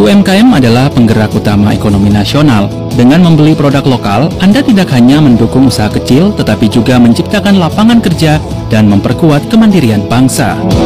UMKM adalah penggerak utama ekonomi nasional. Dengan membeli produk lokal, Anda tidak hanya mendukung usaha kecil, tetapi juga menciptakan lapangan kerja dan memperkuat kemandirian bangsa.